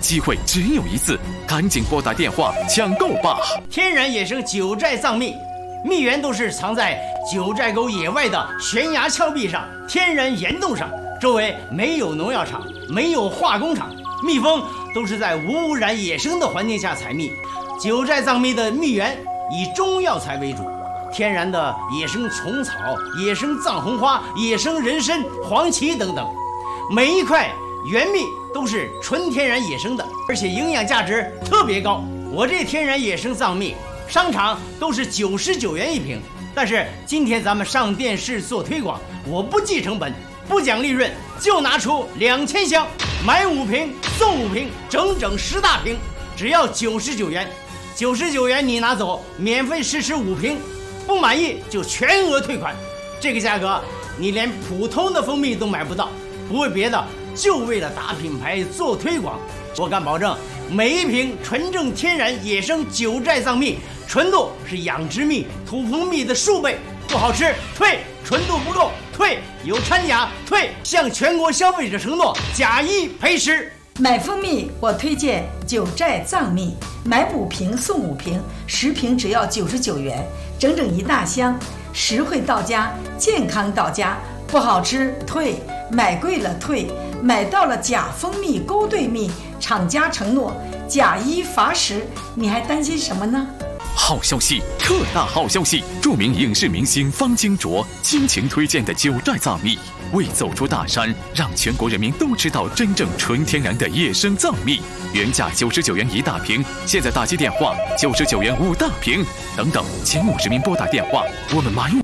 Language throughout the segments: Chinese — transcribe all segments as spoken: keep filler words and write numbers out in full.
机会只有一次，赶紧拨打电话抢购吧！ 天然野生九寨藏蜜，蜜源都是藏在九寨沟野外的悬崖峭壁上、天然岩洞上，周围没有农药厂，没有化工厂，蜜蜂都是在无污染野生的环境下采蜜。九寨藏蜜的蜜源以中药材为主，天然的野生虫草、野生藏红花、野生人参、黄芪等等，每一块原蜜都是纯天然野生的，而且营养价值特别高。我这天然野生藏蜜，商场都是九十九元一瓶，但是今天咱们上电视做推广，我不计成本，不讲利润，就拿出两千箱，买五瓶送五瓶，整整十大瓶，只要九十九元。九十九元你拿走，免费试吃五瓶，不满意就全额退款。这个价格你连普通的蜂蜜都买不到，不为别的，就为了打品牌做推广。我敢保证，每一瓶纯正天然野生九寨藏蜜纯度是养殖蜜、土蜂蜜的数倍，不好吃退，纯度不够退，有掺假退，向全国消费者承诺假一赔十。 买蜂蜜我推荐九寨藏蜜，买五瓶送五瓶，十瓶只要九十九元，整整一大箱，实惠到家，健康到家，不好吃退，买贵了退，买到了假蜂蜜、勾兑蜜，厂家承诺假一罚十，你还担心什么呢？ 好消息，特大好消息！著名影视明星方金卓倾情推荐的九寨藏蜜，为走出大山，让全国人民都知道真正纯天然的野生藏蜜。原价九十九元一大瓶，现在打击电话九十九元五大瓶，等等，前五十名拨打电话，我们买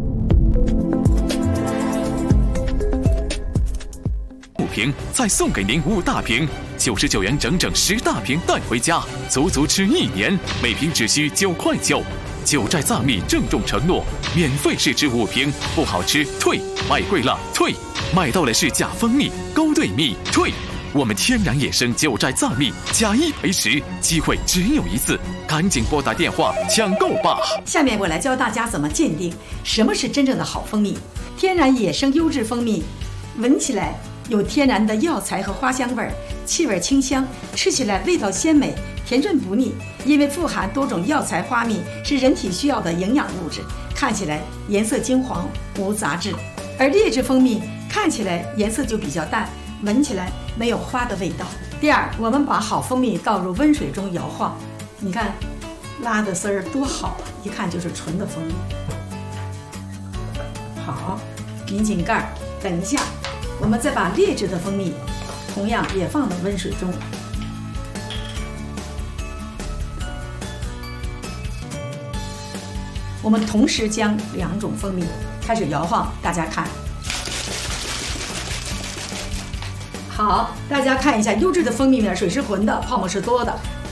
五瓶，再送给您五大瓶。九十九元整整十大瓶带回家，足足吃一年，每瓶只需九块九。九寨藏蜜郑重承诺，免费试吃五瓶，不好吃退，买贵了退，买到了是假蜂蜜、勾兑蜜退。我们天然野生九寨藏蜜，假一赔十，机会只有一次，赶紧拨打电话抢购吧！ 下面我来教大家怎么鉴定什么是真正的好蜂蜜。天然野生优质蜂蜜，闻起来有天然的药材和花香味儿，气味清香，吃起来味道鲜美，甜润不腻。因为富含多种药材花蜜，是人体需要的营养物质，看起来颜色金黄，无杂质。而劣质蜂蜜看起来颜色就比较淡，闻起来没有花的味道。第二，我们把好蜂蜜倒入温水中摇晃，你看拉的丝儿多好啊，一看就是纯的蜂蜜。好，拧紧盖儿，等一下我们再把劣质的蜂蜜同样也放到温水中。我们同时将两种蜂蜜开始摇晃，大家看。好，大家看一下，优质的蜂蜜呢，水是浑的，泡沫是多的，